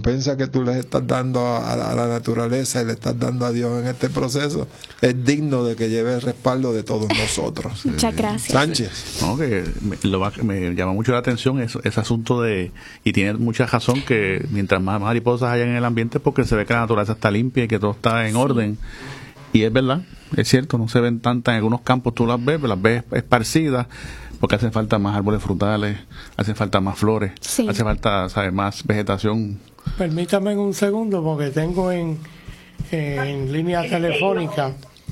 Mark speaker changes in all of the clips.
Speaker 1: recompensa que tú les estás dando a la naturaleza y le estás dando a Dios en este proceso es digno de que lleve el respaldo de todos nosotros.
Speaker 2: Muchas gracias.
Speaker 1: Sánchez.
Speaker 3: No, que me llama mucho la atención ese asunto y tiene mucha razón, que mientras más mariposas hay en el ambiente, porque se ve que la naturaleza está limpia y que todo está en orden. Y es verdad, es cierto, no se ven tantas en algunos campos, tú las ves esparcidas, porque hacen falta más árboles frutales, hacen falta más flores, hace falta, ¿sabes?, más vegetación.
Speaker 4: Permítame un segundo, porque tengo en línea telefónica,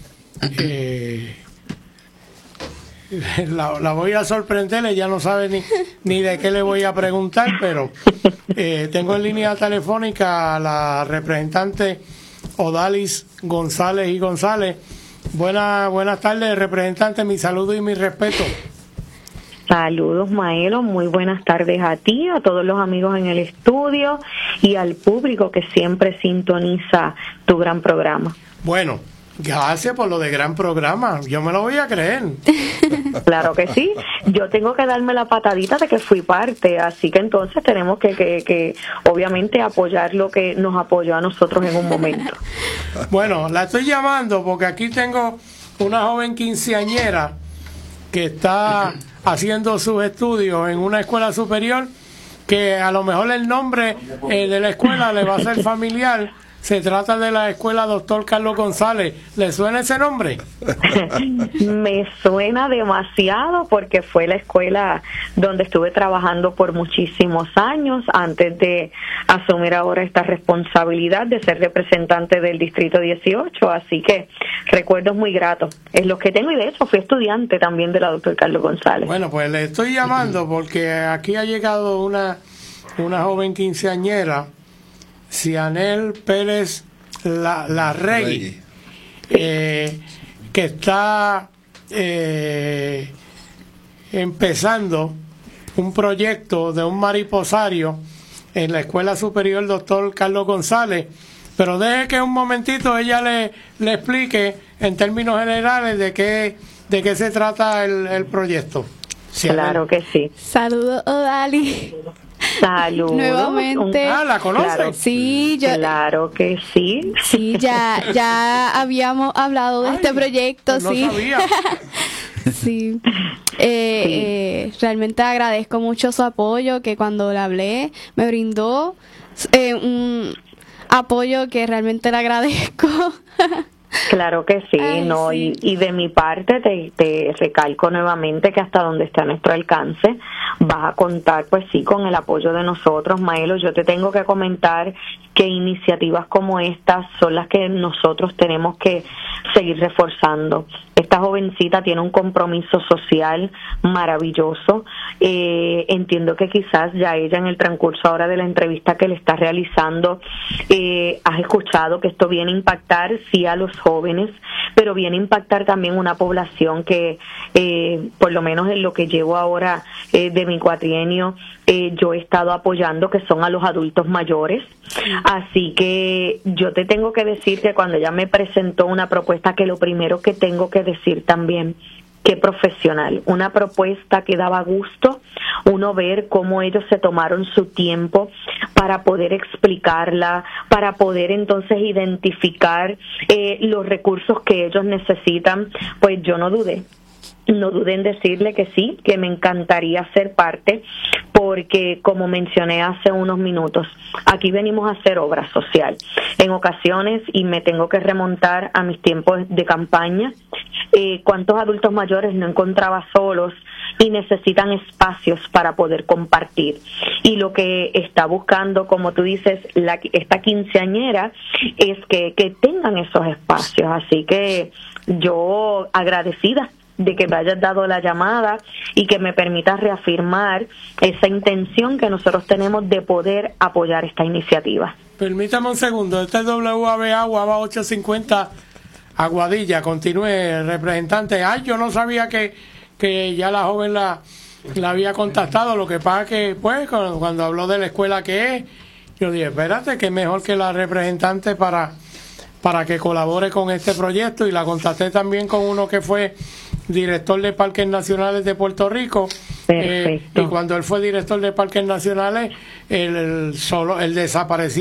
Speaker 4: la voy a sorprender, ella no sabe ni de qué le voy a preguntar, pero tengo en línea telefónica a la representante Odalis González y González. Buenas tardes, representante, mi saludo y mi respeto.
Speaker 5: Saludos, Maelo, muy buenas tardes a ti, a todos los amigos en el estudio y al público que siempre sintoniza tu gran programa.
Speaker 4: Bueno, gracias por lo de gran programa, yo me lo voy a creer.
Speaker 5: Claro que sí, yo tengo que darme la patadita de que fui parte, así que entonces tenemos que obviamente apoyar lo que nos apoyó a nosotros en un momento.
Speaker 4: Bueno, la estoy llamando porque aquí tengo una joven quinceañera que está haciendo sus estudios en una escuela superior, que a lo mejor el nombre de la escuela le va a ser familiar. Se trata de la escuela Dr. Carlos González. ¿Le suena ese nombre?
Speaker 5: Me suena demasiado, porque fue la escuela donde estuve trabajando por muchísimos años antes de asumir ahora esta responsabilidad de ser representante del Distrito 18, así que recuerdos muy gratos es lo que tengo, y de hecho fui estudiante también de la Dr. Carlos González.
Speaker 4: Bueno, pues le estoy llamando porque aquí ha llegado una joven quinceañera, Cianel Pérez Larregui, que está empezando un proyecto de un mariposario en la Escuela Superior Dr. Carlos González, pero deje que un momentito ella le explique en términos generales de qué se trata el proyecto.
Speaker 5: Cianel. Claro que sí.
Speaker 2: Saludos, Odali.
Speaker 5: Saludos.
Speaker 2: Nuevamente.
Speaker 4: ¿La conoces?
Speaker 5: Claro,
Speaker 2: sí,
Speaker 5: claro que sí.
Speaker 2: Sí, ya habíamos hablado de este proyecto,
Speaker 4: pues no
Speaker 2: sí.
Speaker 4: sabía.
Speaker 2: Sí. Realmente agradezco mucho su apoyo, que cuando le hablé me brindó un apoyo que realmente le agradezco.
Speaker 5: Claro que sí.
Speaker 2: Ay,
Speaker 5: no
Speaker 2: sí.
Speaker 5: Y de mi parte te recalco nuevamente que hasta donde está nuestro alcance vas a contar, pues sí, con el apoyo de nosotros. Maelo, yo te tengo que comentar que iniciativas como estas son las que nosotros tenemos que seguir reforzando. Esta jovencita tiene un compromiso social maravilloso. Entiendo que quizás ya ella, en el transcurso ahora de la entrevista que le está realizando, has escuchado que esto viene a impactar sí a los jóvenes, pero viene a impactar también una población que por lo menos en lo que llevo ahora de mi cuatrienio, yo he estado apoyando, que son a los adultos mayores. Así que yo te tengo que decir que cuando ella me presentó una propuesta, que lo primero que tengo que decir también, qué profesional, una propuesta que daba gusto uno ver cómo ellos se tomaron su tiempo para poder explicarla, para poder entonces identificar los recursos que ellos necesitan. Pues yo no dudé en decirle que sí, que me encantaría ser parte, porque como mencioné hace unos minutos, aquí venimos a hacer obra social. En ocasiones, y me tengo que remontar a mis tiempos de campaña, cuántos adultos mayores no encontraba solos y necesitan espacios para poder compartir. Y lo que está buscando, como tú dices, esta quinceañera, es que tengan esos espacios. Así que yo agradecida de que me hayas dado la llamada y que me permitas reafirmar esa intención que nosotros tenemos de poder apoyar esta iniciativa.
Speaker 4: Permítame un segundo, este es WABA, Guava 850 Aguadilla. Continúe, representante. Yo no sabía que ya la joven la había contactado. Lo que pasa es que, pues, cuando habló de la escuela que es, yo dije, espérate, que mejor que la representante para que colabore con este proyecto, y la contacté también con uno que fue director de Parques Nacionales de Puerto Rico.
Speaker 5: Perfecto.
Speaker 4: Y cuando él fue director de Parques Nacionales, el desaparecido